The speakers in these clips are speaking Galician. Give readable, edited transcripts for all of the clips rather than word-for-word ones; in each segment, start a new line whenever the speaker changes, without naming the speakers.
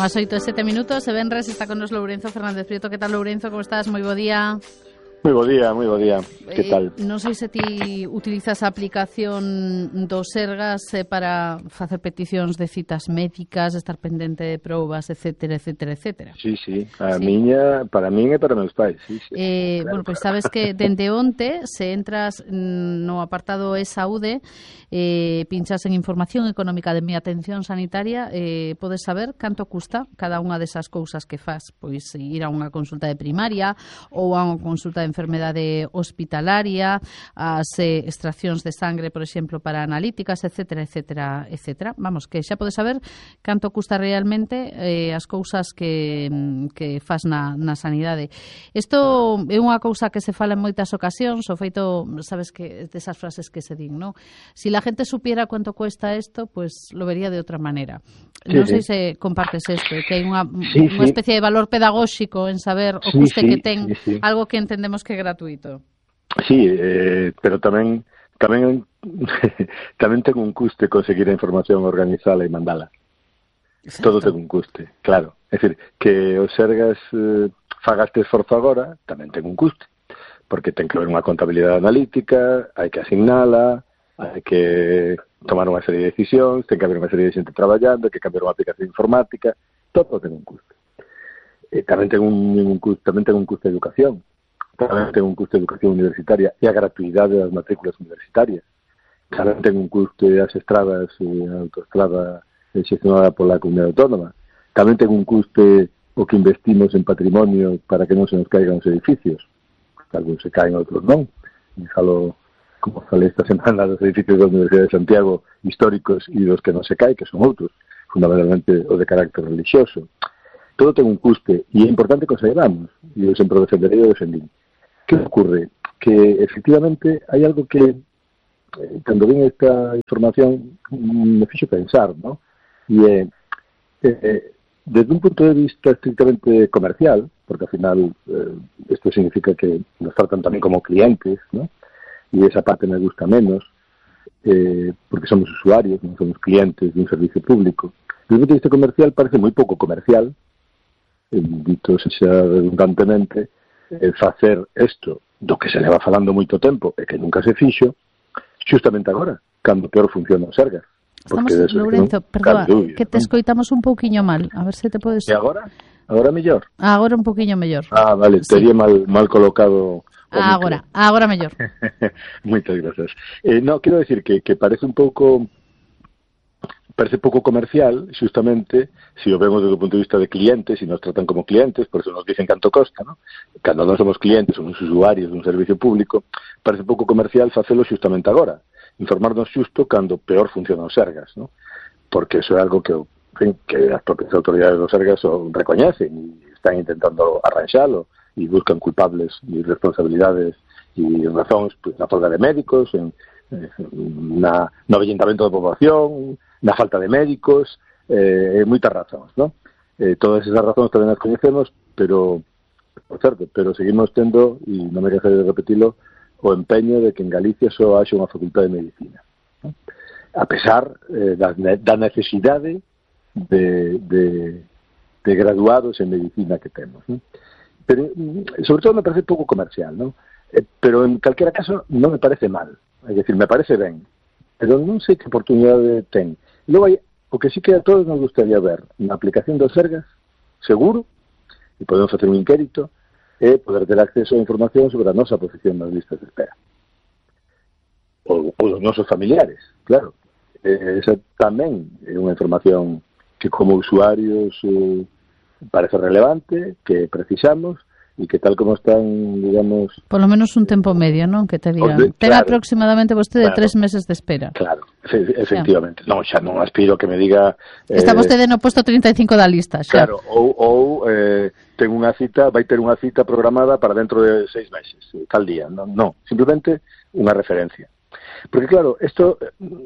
Son as 8:07. E venres está con nos Lourenzo Fernández Prieto. Que tal, Lourenzo? Como estás? Moi bo día.
Moi bo día, moi bo día. Que tal?
Non sei se ti utilizas a aplicación do Sergas para facer peticións de citas médicas, estar pendente de probas, etcétera, etcétera, etcétera.
Sí. Miña, para min e para meus pais, sí.
Claro. Bueno, pois sabes que dende onte, se entras no apartado e-saúde, pinchas en información económica de mi atención sanitaria, podes saber canto custa cada unha desas cousas que faz. Pois ir a unha consulta de primaria ou a unha consulta de enfermedade hospitalaria, as extraccións de sangre, por exemplo, para analíticas, etcétera, etcétera, etcétera. Vamos, que xa podes saber canto custa realmente as cousas que faz na sanidade. Isto é unha cousa que se fala en moitas ocasións, o feito, sabes, que desas frases que se din, ¿no? Si la gente supiera cuánto cuesta esto, pues lo vería de otra manera. Non sei se compartes isto, que hai unha especie de valor pedagóxico en saber o custe que ten algo que entendemos que é gratuito.
Sí, pero tamén ten un custe conseguir a información, organizala e mandala. Exacto. Todo ten un custe, claro. É dicir, que o Sergas faga este esforzo agora tamén ten un custe, porque ten que haber unha contabilidade analítica, hai que asignala, hai que tomar unha serie de decisións, ten que haber unha serie de xente traballando, hai que cambiar unha aplicación informática, todo ten un custe. Tamén ten un custe de educación, tamén ten un custe de educación universitaria e a gratuidade das matrículas universitarias, tamén ten un custe as estradas e a autoestrada xestionada pola comunidade autónoma, tamén ten un custe o que investimos en patrimonio para que non se nos caigan os edificios, algúns se caen, outros non, e falo, como falei esta semana, dos edificios da Universidade de Santiago históricos e dos que non se caen, que son outros, fundamentalmente o de carácter religioso. Todo ten un custe e é importante que o saibamos, e eu sempre o defenderei e o defendín. Que ocurre? Que efectivamente hai algo que cando vin esta información me fixo pensar, ¿no? E desde un punto de vista estrictamente comercial, porque al final esto significa que nos tratan tamén como clientes, ¿no? E esa parte me gusta menos, porque somos usuarios, non somos clientes de un servicio público. Desde un punto de vista comercial parece moi pouco comercial, dito xa redundantemente, facer isto do que se leva falando moito tempo e que nunca se fixo, justamente agora, cando peor funciona o Sergas.
Estamos, Lourenzo, perdoa, que te escoitamos un pouquiño mal, a ver se te podes...
E agora? Agora mellor?
Agora un pouquiño mellor.
Vale, tería mal colocado...
Agora mellor.
Moitas grazas. No, quero decir que parece pouco comercial, justamente, se o vemos desde o punto de vista de clientes, e nos tratan como clientes, por eso nos dicen canto costa, ¿no? Cando non somos clientes, somos usuarios dun servicio público, parece pouco comercial facelo justamente agora, informarnos xusto cando peor funciona o Sergas, ¿no? Porque eso é algo que as propias autoridades do Sergas recoñecen e están intentando arranxalo e buscan culpables e responsabilidades e razóns, pues, na folga de médicos, no avellentamento da poboación, na falta de médicos, moitas razóns, ¿no? Todas esas razóns tamén as coñecemos, pero, por certo, seguimos tendo, e non me cansaré de repetilo, o empeño de que en Galicia só haxa unha facultade de medicina, ¿no? A pesar da necesidade de graduados en medicina que temos, ¿no? Pero, sobre todo, me parece pouco comercial, ¿no? Pero, en calquera caso, non me parece mal. É dicir, me parece ben. Pero non sei que oportunidade ten. Logo, o que sí que a todos nos gustaría ver na aplicación do Sergas, seguro, e podemos facer un inquérito, é poder ter acceso a información sobre a nosa posición nas listas de espera. Ou dos nosos familiares, claro. Esa tamén é unha información que como usuarios parece relevante, que precisamos, e que tal como están, digamos...
Por lo menos un tempo medio, non? Que te digan. Ten aproximadamente vostede 3 meses de espera.
Claro, efectivamente. Non, xa non aspiro que me diga...
Está vostede no posto 35 da lista, xa.
Claro, ou ten unha cita, vai ter unha cita programada para dentro de 6 meses, tal día. Non, simplemente unha referencia. Porque claro, isto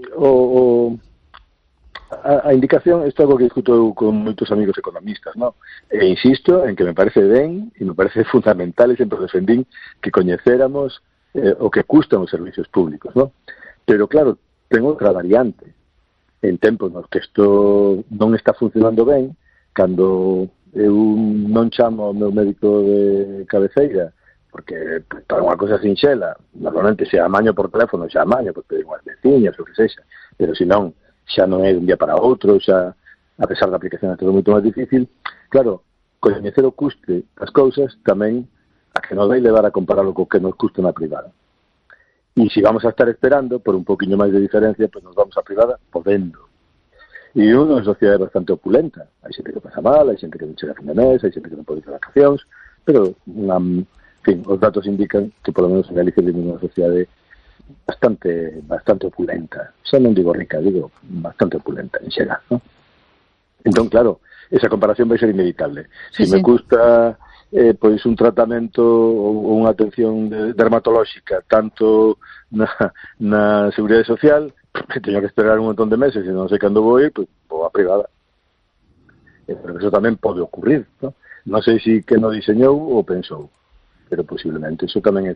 a indicación, isto é algo que discuto con moitos amigos economistas, ¿no? E insisto en que me parece ben e me parece fundamental, e sempre defendín que coñecéramos o que custan os servicios públicos, ¿no? Pero claro, ten outra variante. En tempos nos que isto non está funcionando ben, cando eu non chamo ao meu médico de cabeceira porque para unha cosa sinxela, normalmente se amaño por teléfono, xa amaño, porque pedir unhas veciñas, o que sexa, pero se non, xa non é un día para outro, xa, a pesar da aplicación é todo moito máis difícil. Claro, coñecer o custe das cousas tamén a que nos vai levar a compararlo co que nos custa na privada. E se vamos a estar esperando por un poquinho máis de diferencia, pues nos vamos a privada podendo. E unha sociedade bastante opulenta. Hai xente que pasa mal, hai xente que non chega a fin de mes, hai xente que non pode ir a vacacións, pero en fin, os datos indican que por lo menos en Galicia vivimos unha sociedade bastante opulenta. Xa non digo rica, digo bastante opulenta en xeral, ¿no? Entón, claro, esa comparación vai ser inevitable. Se me custa pois un tratamento ou unha atención dermatolóxica tanto na Seguridade Social, teño que esperar un montón de meses e non sei cando vou ir, pois vou a privada. Pero eso tamén pode ocurrir, ¿no? Non sei se que non diseñou ou pensou, pero posiblemente eso tamén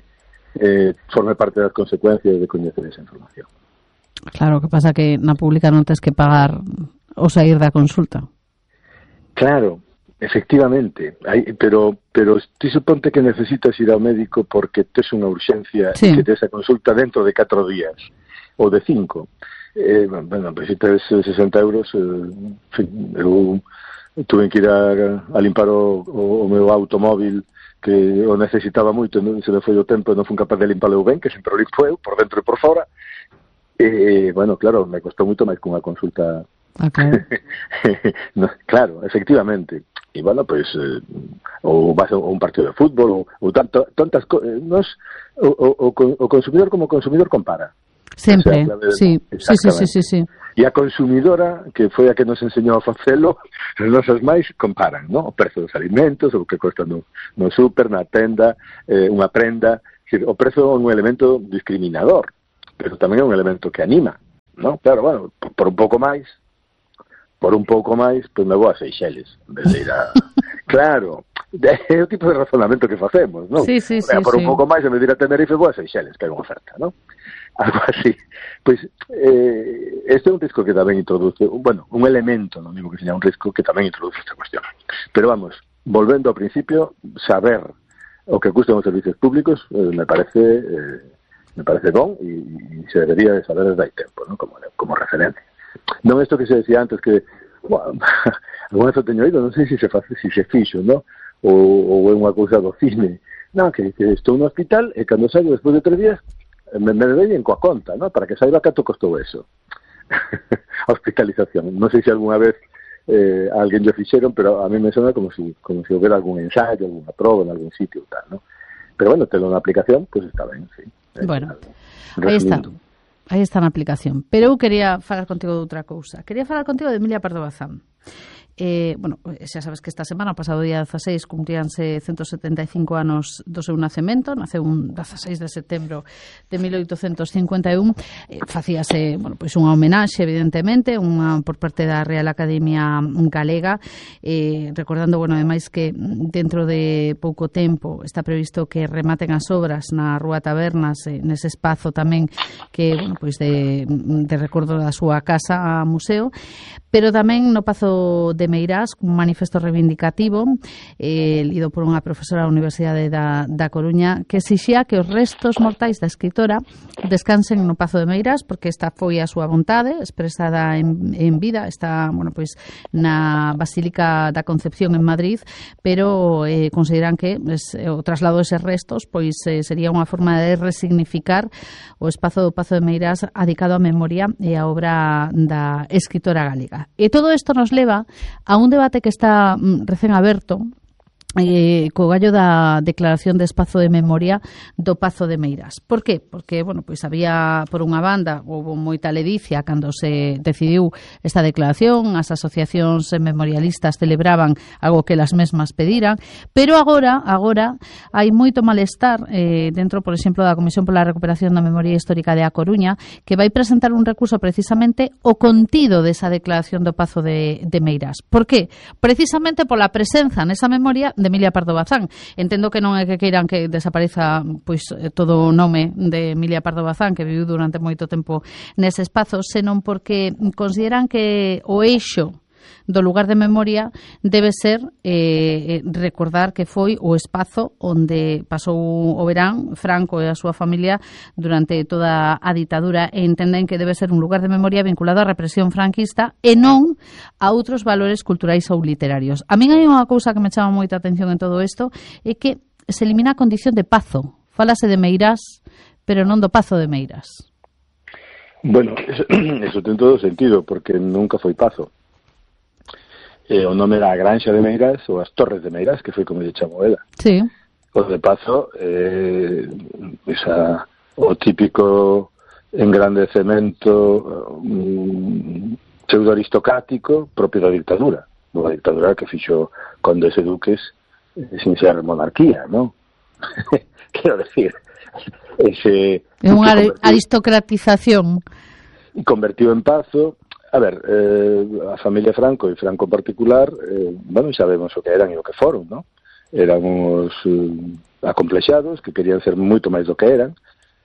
forme parte das consecuencias de coñecer esa información.
Claro, que pasa que na pública non tens que pagar o sair da consulta.
Claro, efectivamente, pero ti suponte que necesitas ir ao médico porque tes unha urxencia e que tes a consulta dentro de 4 días ou de 5. Bueno, pues se tes 60 euros, en fin, eu tuve que ir a limpar o meu automóvil que o necesitaba moito, non se me foi o tempo e non fui capaz de limpalo ben, que sempre o limpo eu, por dentro e por fora. Bueno, claro, me costou moito máis que unha consulta.
Okay.
No, claro, efectivamente. E, bueno, pues, ou vas a un partido de fútbol, ou tantas cosas. O consumidor como consumidor compara.
Sempre, o sea, sí.
E a consumidora, que foi a que nos enseñou a facelo, as nosas máis comparan, ¿no? O prezo dos alimentos, o que cuesta no súper, na tenda, unha prenda. O prezo é un elemento discriminador, pero tamén é un elemento que anima, ¿no? Claro, bueno, por un pouco máis, pues me vou a Seychelles, en vez de ir a... Claro, é o tipo de razonamento que facemos, ¿no?
Sí,
por un pouco máis, en vez de ir a Tenerife, vou a Seychelles, que hai unha oferta, ¿no? Algo así. Pois, este é un risco que tamén introduce, un elemento, non digo que seña un risco, que tamén introduce esta cuestión. Pero vamos, volvendo ao principio, saber o que custan os servicios públicos me parece bon e se debería de saber desde hai tempo, ¿no? Como referencia. Non isto que se decía antes que, bueno, alguna vez o teño ido, non sei se se fixo, ¿no? Ou é unha cousa do cine. Non, que estou no hospital e cando saio despois de 3 días me deben coa conta, ¿no? Para que saiba canto costou eso. A hospitalización. Non sei se alguna vez alguén lo fixeron, pero a mí me sona como si houbera algún ensayo, alguna proba en algún sitio tal, ¿no? Pero bueno, telo na aplicación, pues está ben, sí.
Bueno, aí está na aplicación. Pero eu quería falar contigo de outra cousa. Quería falar contigo de Emilia Pardo Bazán. Bueno, xa sabes que esta semana, pasado día 16, cumpríanse 175 anos do seu nacemento. Naceu un 16 de setembro de 1851. Facíase, bueno, pois unha homenaxe, evidentemente, por parte da Real Academia Galega, recordando, bueno, ademais que dentro de pouco tempo está previsto que rematen as obras na Rúa Tabernas, nese espazo tamén que, bueno, pois de recordo da súa casa a museo, pero tamén no Pazo de Meirás, un manifesto reivindicativo lido por unha profesora da Universidade da Coruña, que exixía que os restos mortais da escritora descansen no Pazo de Meirás, porque esta foi a súa vontade expresada en vida. Está, bueno, pois na Basílica da Concepción en Madrid, pero consideran que o traslado deses restos pois sería unha forma de resignificar o espazo do Pazo de Meirás adicado á memoria e á obra da escritora galega. E todo isto nos leva a un debate que está recén aberto co gallo da declaración de espazo de memoria do Pazo de Meirás. Por qué? Porque, bueno, pois había, por unha banda, houve moita ledicia cando se decidiu esta declaración, as asociacións memorialistas celebraban algo que las mesmas pediran, pero agora hai moito malestar dentro, por exemplo, da Comisión pola Recuperación da Memoria Histórica de A Coruña, que vai presentar un recurso precisamente o contido desa declaración do Pazo de Meirás. Por qué? Precisamente pola presenza nesa memoria de Emilia Pardo Bazán. Entendo que non é que queiran que desapareza pois todo o nome de Emilia Pardo Bazán, que viviu durante moito tempo nese espazo, senón porque consideran que o eixo do lugar de memoria debe ser recordar que foi o espazo onde pasou o verán Franco e a súa familia durante toda a ditadura, e entenden que debe ser un lugar de memoria vinculado á represión franquista e non a outros valores culturais ou literarios. A min hai unha cousa que me chama moita atención en todo isto, é que se elimina a condición de pazo. Fálase de Meirás, pero non do Pazo de Meirás.
Bueno, eso ten todo sentido, porque nunca foi Pazo. O nome era a Granxa de Meirás ou as Torres de Meirás, que foi como lle chamou ela.
Sí.
O de Pazo, o típico engrandecemento pseudo-aristocrático propio da dictadura. Unha dictadura que fixo condes e duques sin ser monarquía, ¿no? Quero decir,
é unha aristocratización.
E convertido en Pazo. A ver, a familia Franco e Franco en particular, bueno, sabemos o que eran e o que foron, ¿no? Eran uns acomplexados que querían ser moito máis do que eran,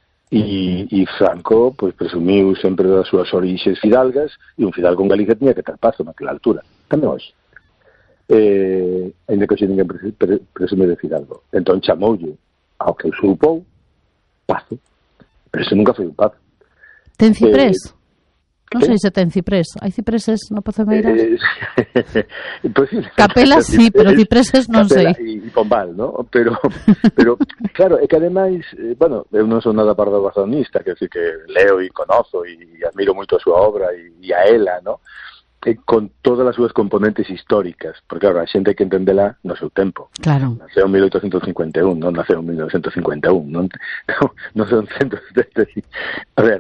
e Franco pois presumiu sempre das súas orixes fidalgas, e un fidalgo en Galicia tiña que ter Pazo naquela altura, tamén hoxe. Ainda que hoxe ninguén presume de fidalgo. Entón chamoulle ao que usurpou Pazo, pero ese nunca foi un Pazo.
Ten ciprés? Non sei se ten ciprés. Hai cipreses no Pazo de Meirás?
Pues sí,
Capelas sí, pero cipreses non sei.
E Pombal, ¿no? Pero claro, é que ademais, bueno, eu non son nada pardobazonista, que decir que leo e conozo e admiro moito a súa obra e a ela, ¿no? Con todas as súas componentes históricas, porque claro, a xente hai que entendela no seu tempo.
Claro.
Naceu en 1851, non naceu en 1951, non son centos de... A ver,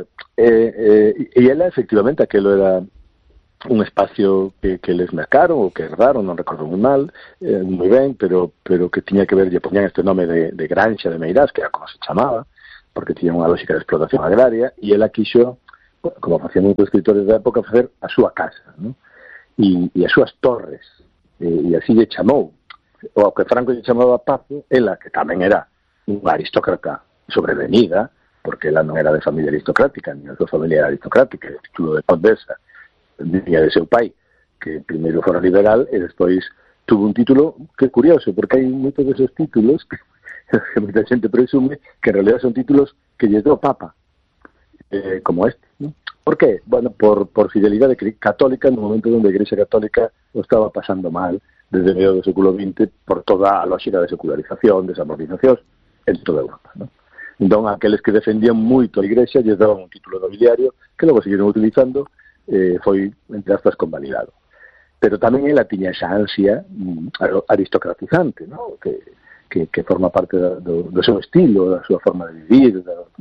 e ela, efectivamente, aquelo era un espacio que les mercaron ou que herdaron, non recordo moi mal, moi ben, pero que tiña que ver, lle poñan este nome de Granxa de Meirás, que era como se chamaba, porque tiña unha lógica de explotación agraria, e ela quixo, como facían moitos escritores da época, facer a súa casa, ¿no? E as súas torres, e así lle chamou. O que Franco lle chamaba Pazo, ela, que tamén era unha aristócrata sobrevenida, porque ela non era de familia aristocrática, ni a súa familia era aristocrática, o título de condesa viña de seu pai, que primeiro fora liberal e despois tuvo un título que é curioso, porque hai moitos deses títulos que moita xente presume que en realidad son títulos que lle deu o Papa, como este, ¿no? ¿Por qué? Bueno, por fidelidade católica no momento onde a Igrexa Católica o estaba pasando mal desde medio do século XX por toda a lógica de secularización, desamortización en toda Europa, ¿no? Entón, aqueles que defendían moito a Igrexa lles daban un título nobiliario que logo seguiron utilizando, foi, entre aspas, convalidado. Pero tamén ela tiña esa ansia aristocratizante, ¿no? Que forma parte do seu estilo, da súa forma de vivir,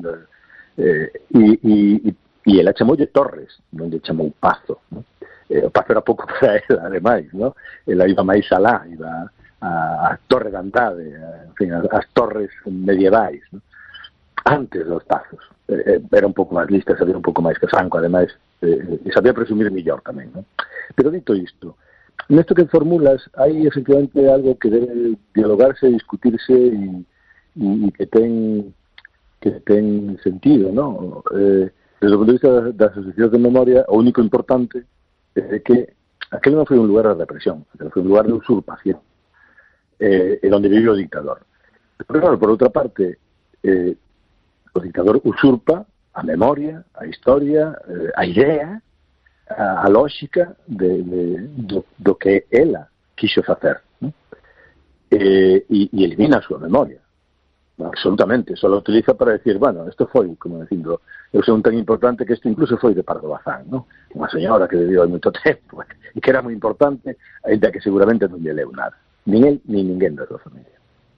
e ela chamoulle Torres, non lle chamou Pazo, ¿no? O Pazo era pouco para ela, ademais, ¿no? Ela iba máis alá, iba a Torre de Andade, en fin, as torres medievais, ¿no? Antes dos Pazos. Era un pouco máis lista, sabía un pouco máis que Franco, ademais, e sabía presumir mellor tamén, ¿no? Pero dito isto, nesto que formulas, hai efectivamente algo que debe dialogarse, discutirse e que ten sentido, ¿no? Desde o punto de vista das asociacións de memoria, o único importante é que aquel non foi un lugar de represión, aquel foi un lugar de usurpación, onde vive o dictador. Pero claro, por outra parte, o dictador usurpa a memoria, a historia, a idea, a lógica do que ela quixo facer, ¿no? E elimina a súa memoria. Absolutamente, só lo utiliza para decir, bueno, isto foi, como dicindo, eu son tan importante que isto incluso foi de Pardo Bazán, ¿no? Unha señora que viviu hai moito tempo e que era moi importante, ainda que seguramente non lle leu nada, nin el, nin ninguén da súa familia.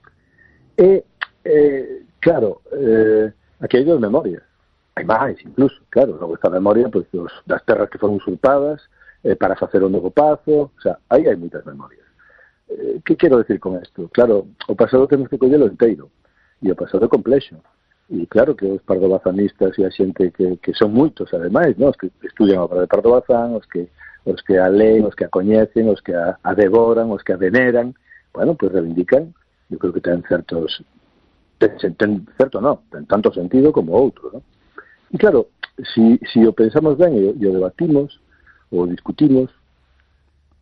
Claro, aquí hai dos memorias, hai máis incluso, claro, logo esta memoria pois, das terras que foron usurpadas para facer o novo Pazo, o sea, aí hai moitas memorias. Que quero decir con isto? Claro, o pasado temos que collelo inteiro, e o pasado é complexo. E claro que os pardobazanistas e a xente que son moitos, ademais, ¿no? Os que estudian a obra de Pardo Bazán, os que a leen, os que a coñecen, os que a devoran, os que a veneran, bueno, pues reivindican, eu creo que ten certos, ten tanto sentido como outro, ¿no? E claro, si o pensamos ben e o debatimos, ou discutimos,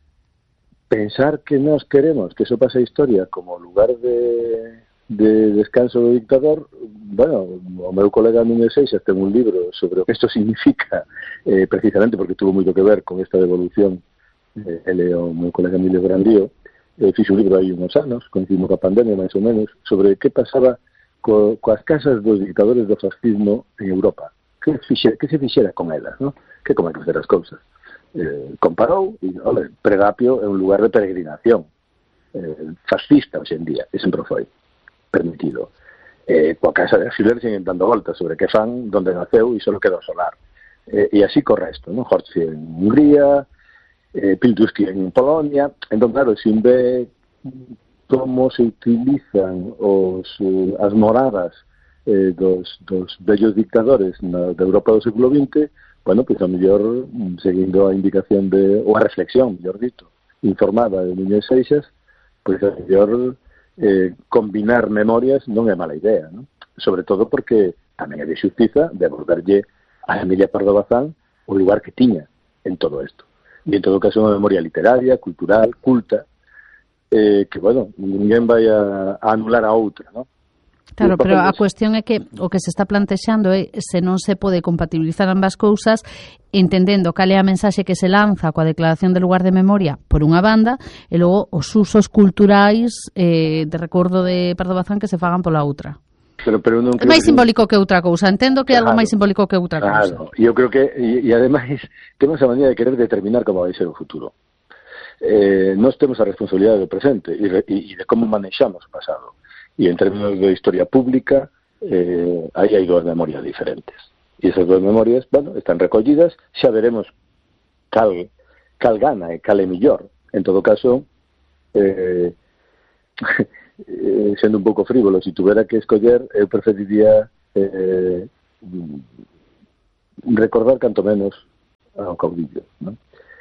pensar que nós queremos que eso pase a historia como lugar de descanso do dictador, bueno, o meu colega Núñez Seixas ten un libro sobre o que isto significa, precisamente porque tuvo moito que ver con esta devolución, ele o meu colega Emilio Grandío, fixe un libro aí uns anos, coincidimos a pandemia máis ou menos, sobre que pasaba coas casas dos dictadores do fascismo en Europa, que se fixera con elas, ¿no? Que como hai que facer as cousas. Comparou, e, ole, Pregapio é un lugar de peregrinación, fascista hoxe en día, e sempre foi permitido. Coa casa de Schiller siguen dando voltas sobre que fan, donde naceu e só queda o solar. E así co resto, ¿no? Horthy en Hungría, Piltuski en Polonia. Entón, claro, sin ver como se utilizan as moradas dos bellos dictadores de Europa do século XX, bueno, pois a mellor, seguindo a indicación ou a reflexión, mellor dito, informada de Núñez Seixas, pois a mellor combinar memorias non é mala idea, ¿no? Sobre todo porque tamén é de xustiza devolverlle a Emilia Pardo Bazán o lugar que tiña en todo isto. E en todo caso unha memoria literaria, cultural, culta, que, bueno, ninguén vai a anular a outra, ¿no?
Claro, pero a cuestión é que o que se está plantexando é se non se pode compatibilizar ambas cousas, entendendo cal é a mensaxe que se lanza coa declaración de lugar de memoria por unha banda e logo os usos culturais de recordo de Pardo Bazán que se fagan pola outra.
Pero non
é máis simbólico que outra cousa, entendo que é algo máis simbólico que outra cousa.
Claro, eu creo que, e ademais temos a maneira de querer determinar como vai ser o futuro. Nós temos a responsabilidade do presente e de como manexamos o pasado. E en términos de historia pública, aí hai dúas memorias diferentes. E esas dúas memorias, bueno, están recollidas, xa veremos cal gana e cal é millor. En todo caso, sendo un pouco frívolo, se tuvera que escoller, eu preferiría recordar canto menos ao caudillo, ¿no?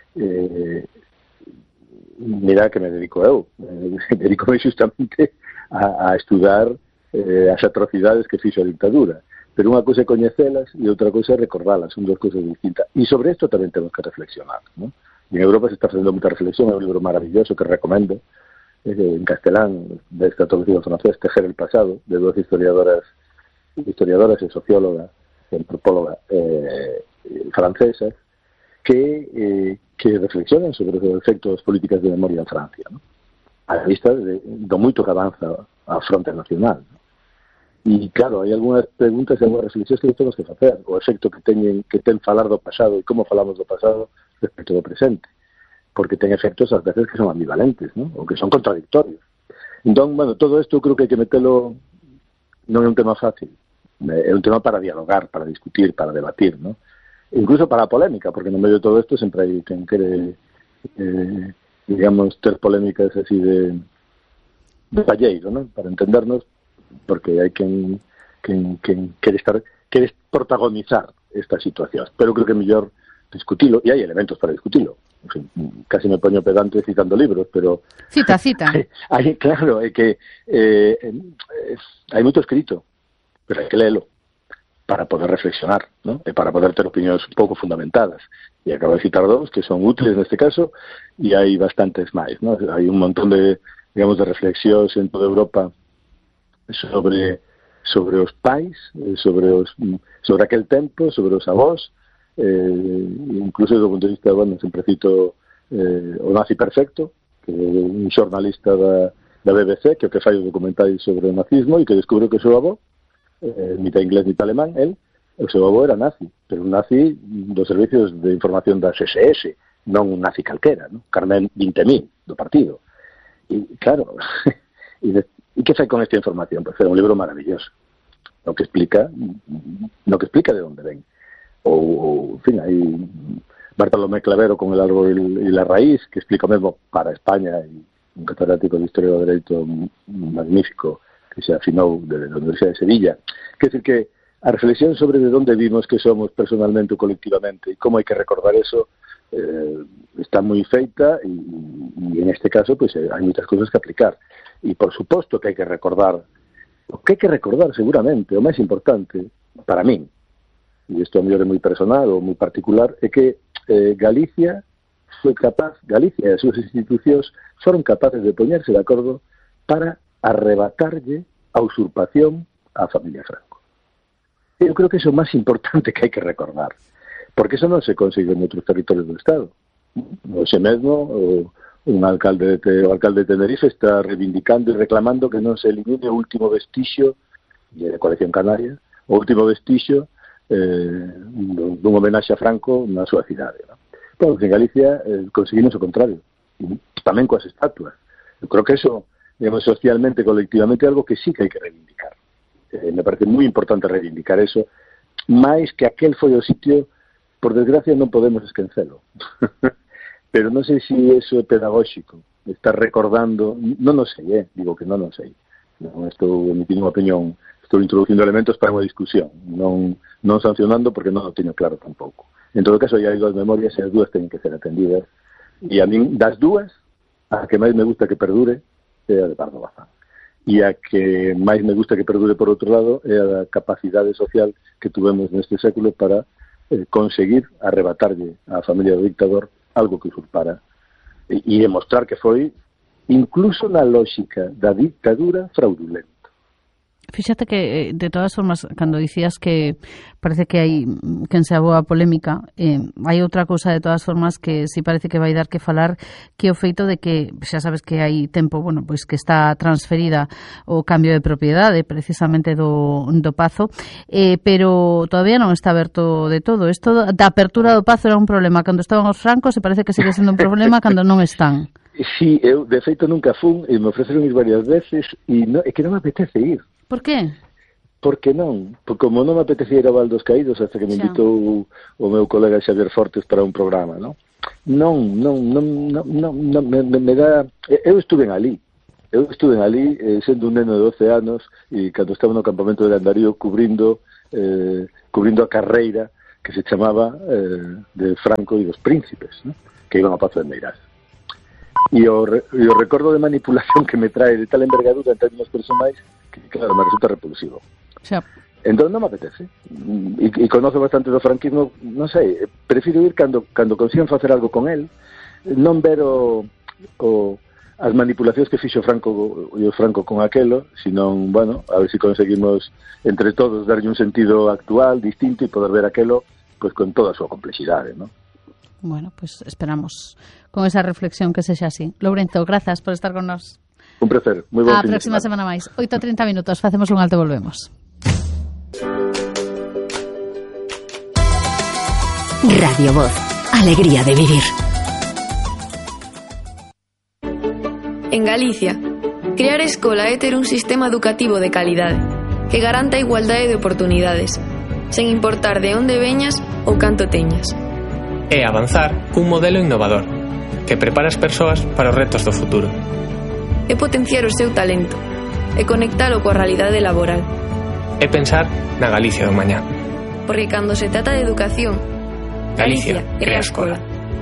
Mira que me dedico eu, dedico-me justamente a estudar as atrocidades que fixo a dictadura, pero unha cousa é coñecelas e outra cousa é recordalas, son dúas cousas distintas, e sobre isto tamén temos que reflexionar, ¿no? En Europa se está facendo moita reflexión, é un libro maravilloso que recomendo, en castelán, deste traducido francés, Tejer el pasado, de dúas historiadoras e socióloga, e antropóloga francesas, que reflexionan sobre os efectos políticas de memoria en Francia, ¿no? A vista do moito que avanza a fronte nacional, ¿no? E claro, hai algunhas preguntas e algunhas reflexións que temos que facer, o efecto que ten falar do pasado e como falamos do pasado respecto do presente, porque ten efectos ás veces que son ambivalentes, ¿no? Ou que son contradictorios. Entón, bueno, todo isto creo que hai que metelo, non é un tema fácil, é un tema para dialogar, para discutir, para debatir, ¿no? Incluso para a polémica, porque no medio de todo isto sempre hai quen quere digamos, ter polémicas así de palleiro, ¿no? Para entendernos, porque hai quen quere protagonizar esta situación. Pero creo que é mellor discutilo, e hai elementos para discutilo. En fin, casi me poño pedante citando libros, pero...
Cita.
Claro, é que hai moito escrito, pero hai que léelo para poder reflexionar, ¿no? E para poder ter opinións un pouco fundamentadas. E acabo de citar dous que son útiles neste caso, e hai bastantes máis, ¿no? Hai un montón de, digamos, de reflexións en toda Europa sobre os pais, sobre aquel tempo, sobre os avós, incluso do punto de vista, bueno, sempre cito o Nazi Perfecto, que é un xornalista da BBC, que o que fai os documentais sobre o nazismo e que descubre que o seu avó, mitad inglés, mitad alemán, o seu avó era nazi, pero un nazi dos servicios de información das SS, non un nazi calquera, ¿no? Carmen 20.000 do partido. E claro, e que fai con esta información? Pues é un libro maravilloso, no que explica de onde ven. En fin, hai Bartolomé Clavero con El árbol y la raíz, que explica o mesmo para España, e un catedrático de Historia do Dereito magnífico, que se afinou de la Universidad de Sevilla. Quer dizer que a reflexión sobre de onde vimos que somos personalmente ou colectivamente e como hai que recordar eso está moi feita e en este caso pues hai moitas cousas que aplicar. E por suposto que hai que recordar, o que hai que recordar seguramente, o máis importante para min, e isto a mellor é moi personal ou moi particular, é que Galicia foi capaz, Galicia e as súas institucións foron capaces de poñerse de acordo para arrebatarlle a usurpación á familia Franco. Eu creo que iso é o máis importante que hai que recordar, porque iso non se consegue en outros territorios do Estado. Hoxe mesmo, o alcalde de Tenerife está reivindicando e reclamando que non se elimine o último vestixio de colección canaria, o último vestixio dun homenaxe a Franco na súa cidade, non? Pois en Galicia conseguimos o contrario, tamén coas estatuas. Eu creo que eso, digamos, socialmente, colectivamente, é algo que sí que hai que reivindicar. Me parece moi importante reivindicar eso, máis que aquel foi o sitio, por desgracia non podemos esquecelo. Pero non sei se eso é pedagóxico, estar recordando, non o sei, digo que non o sei. Non estou emitindo unha opinión, estou introducindo elementos para unha discusión, non sancionando porque non o teño claro tampouco. En todo caso, hai dúas memorias e as dúas teñen que ser atendidas. E a min, das dúas, a que máis me gusta que perdure é a de Pardo Bazán. E a que máis me gusta que perdure, por outro lado, é a da capacidade social que tuvemos neste século para conseguir arrebatarlle á familia do dictador algo que usurpara e demostrar que foi, incluso na lógica da dictadura, fraudulento.
Fíxate que, de todas formas, cando dicías que parece que hai quen se aboa a polémica, hai outra cousa de todas formas que si parece que vai dar que falar, que o feito de que, xa sabes que hai tempo, bueno, pois que está transferida o cambio de propiedade precisamente do Pazo, pero todavía non está aberto de todo. Isto da apertura do Pazo era un problema cando estaban os francos e parece que sigue sendo un problema cando non están.
Sí, eu de feito nunca fun e me ofreceron ir varias veces e é que non me apetece ir.
Por qué?
Porque non, porque como non me apetecía ir a Val dos Caídos hasta que me invitou o meu colega Xavier Fortes para un programa, non? Non, me dá... Eu estuve ali sendo un neno de 12 anos e cando estaba no campamento de Andarío cubrindo a carreira que se chamaba de Franco e dos Príncipes, ¿no? Que iban a Pazo de Meirás. E o recordo de manipulación que me trae de tal envergadura en términos personais que, claro, me resulta repulsivo.
Xa.
Entón non me apetece. E conozo bastante do franquismo, non sei, prefiro ir cando consigan facer algo con él, non ver as manipulacións que fixo Franco con aquelo, senón, bueno, a ver se conseguimos entre todos darlle un sentido actual, distinto, e poder ver aquelo pues con toda a súa complexidade, non?
Bueno, pues esperamos con esa reflexión que sexa así. Lourenzo, grazas por estar con nós.
Un placer, moi bon fin de semana.
A próxima semana máis. 8:30 minutos, facemos un alto e volvemos.
Radio Voz, alegría de vivir.
En Galicia, crear escola é ter un sistema educativo de calidade que garanta a igualdade de oportunidades, sen importar de onde veñas ou canto teñas.
É avanzar cun modelo innovador que prepara as persoas para os retos do futuro.
É potenciar o seu talento e conectalo coa realidade laboral.
É pensar na Galicia do mañá.
Porque cando se trata de educación, Galicia crea escola.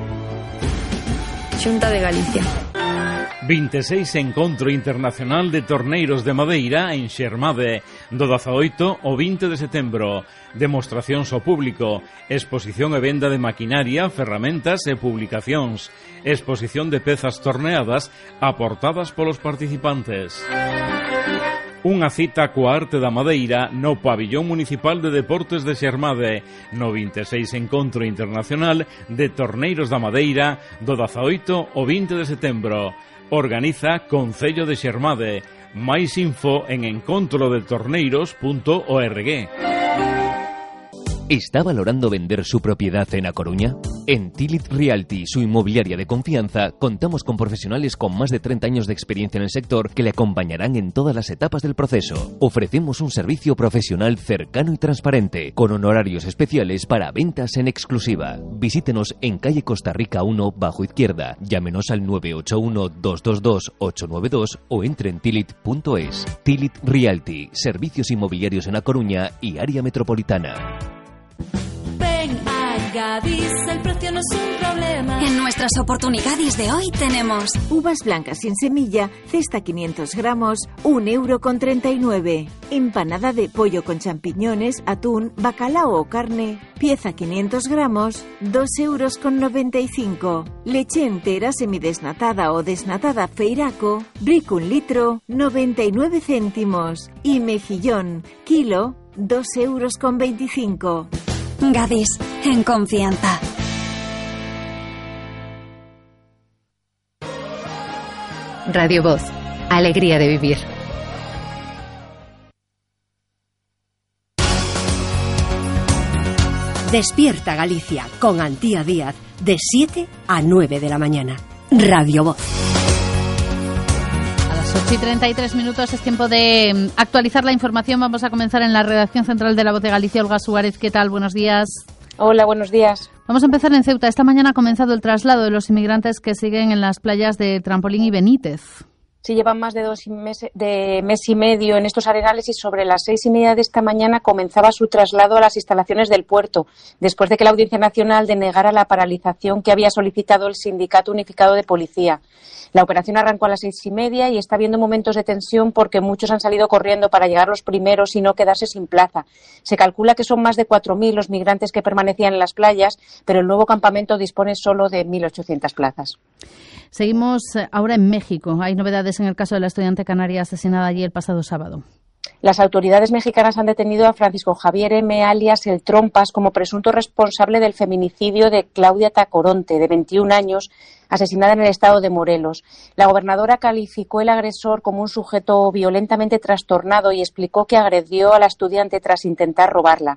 Xunta de Galicia.
26 Encontro Internacional de Torneiros de Madeira en Xermade, do 18 ao 20 de setembro. Demostracións ao público, exposición e venda de maquinaria, ferramentas e publicacións, exposición de pezas torneadas aportadas polos participantes. Unha cita coa arte da madeira no Pabillón Municipal de Deportes de Xermade, no 26 Encontro Internacional de Torneiros da Madeira, do 18 ao 20 de setembro. Organiza Concello de Xermade. Máis info en encontrodetorneiros.org.
¿Está valorando vender su propiedad en A Coruña? En Tilit Realty, su inmobiliaria de confianza, contamos con profesionales con más de 30 años de experiencia en el sector que le acompañarán en todas las etapas del proceso. Ofrecemos un servicio profesional cercano y transparente, con honorarios especiales para ventas en exclusiva. Visítenos en calle Costa Rica 1, bajo izquierda. Llámenos al 981-222-892 o entre en tilit.es. Tilit Realty, servicios inmobiliarios en A Coruña y área metropolitana.
Ven a Gadis, el precio no es un problema.
En nuestras oportunidades de hoy tenemos
uvas blancas sin semilla, cesta 500 gramos, 1,39 €. Empanada de pollo con champiñones, atún, bacalao o carne, pieza 500 gramos, 2,95 €. Leche entera semidesnatada o desnatada Feiraco, Brick 1 litro, 99 céntimos. Y mejillón, kilo, 2,25 €.
Gadis, en confianza.
Radio Voz, alegría de vivir.
Despierta Galicia con Antía Díaz de 7 a 9 de la mañana. Radio Voz.
A las 8:33 es tiempo de actualizar la información. Vamos a comenzar en la redacción central de La Voz de Galicia. Olga Suárez, ¿qué tal? Buenos días.
Hola, buenos días.
Vamos a empezar en Ceuta. Esta mañana ha comenzado el traslado de los inmigrantes que siguen en las playas de Trampolín y Benítez.
Sí, llevan más de mes y medio en estos arenales y sobre las 6:30 de esta mañana comenzaba su traslado a las instalaciones del puerto, después de que la Audiencia Nacional denegara la paralización que había solicitado el Sindicato Unificado de Policía. La operación arrancó a las 6:30 y está habiendo momentos de tensión porque muchos han salido corriendo para llegar los primeros y no quedarse sin plaza. Se calcula que son más de 4.000 los migrantes que permanecían en las playas, pero el nuevo campamento dispone solo de 1.800 plazas.
Seguimos ahora en México. Hay novedades en el caso de la estudiante canaria asesinada allí el pasado sábado.
Las autoridades mexicanas han detenido a Francisco Javier M., alias El Trompas, como presunto responsable del feminicidio de Claudia Tacoronte, de 21 años, asesinada en el estado de Morelos. La gobernadora calificó el agresor como un sujeto violentamente trastornado y explicó que agredió a la estudiante tras intentar robarla.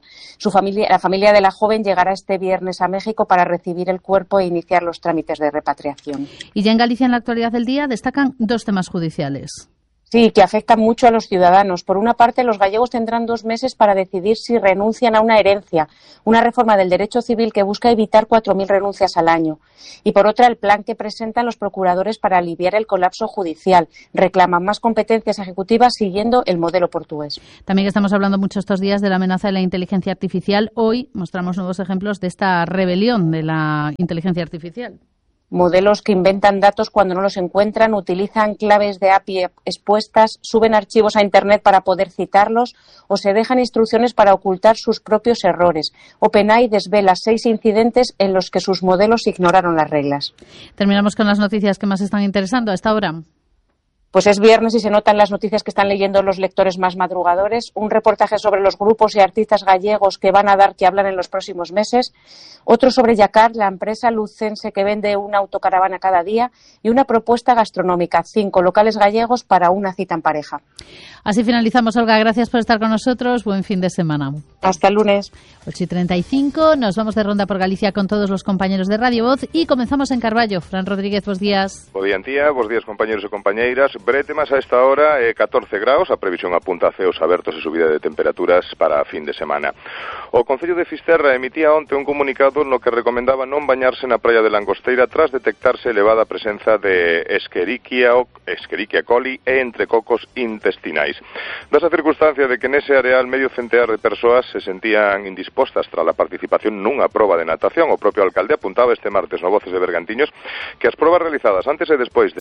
La familia de la joven llegará este viernes a México para recibir el cuerpo e iniciar los trámites de repatriación.
Y ya en Galicia, en la actualidad del día, destacan dos temas judiciales.
Sí, que afectan mucho a los ciudadanos. Por una parte, los gallegos tendrán 2 meses para decidir si renuncian a una herencia, una reforma del derecho civil que busca evitar 4.000 renuncias al año. Y por otra, el plan que presentan los procuradores para aliviar el colapso judicial. Reclaman más competencias ejecutivas siguiendo el modelo portugués.
También estamos hablando mucho estos días de la amenaza de la inteligencia artificial. Hoy mostramos nuevos ejemplos de esta rebelión de la inteligencia artificial.
Modelos que inventan datos cuando no los encuentran, utilizan claves de API expuestas, suben archivos a Internet para poder citarlos o se dejan instrucciones para ocultar sus propios errores. OpenAI desvela 6 incidentes en los que sus modelos ignoraron las reglas.
Terminamos con las noticias que más están interesando a esta hora.
Pues es viernes y se notan las noticias que están leyendo los lectores más madrugadores. Un reportaje sobre los grupos y artistas gallegos que van a dar que hablar en los próximos meses. Otro sobre Yacar, la empresa lucense que vende una autocaravana cada día. Y una propuesta gastronómica, 5 locales gallegos para una cita en pareja.
Así finalizamos, Olga. Gracias por estar con nosotros. Buen fin de semana.
Hasta el lunes.
8:35. Nos vamos de ronda por Galicia con todos los compañeros de Radio Voz y comenzamos en Carballo. Fran Rodríguez, buenos días.
Bo día, Antía. Bos días, compañeros e compañeiras. Brete más a esta hora, 14 graus. A previsión apunta a ceos abertos e subida de temperaturas para a fin de semana. O Concello de Fisterra emitía onte un comunicado no que recomendaba non bañarse na praia de Langosteira tras detectarse elevada presenza de Escherichia coli e entrecocos intestinais. Dasa circunstancia de que nese areal medio centear de persoas se sentían indispostas tras a participación nunha proba de natación, o propio alcalde apuntaba este martes no Voces de Bergantiños que as probas realizadas antes e despois